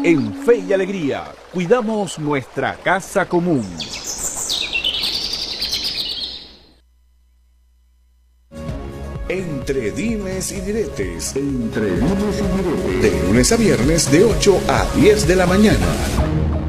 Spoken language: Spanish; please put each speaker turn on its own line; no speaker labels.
En Fe y Alegría, cuidamos nuestra casa común. Entre dimes y diretes. De lunes a viernes de 8 a 10 de la mañana.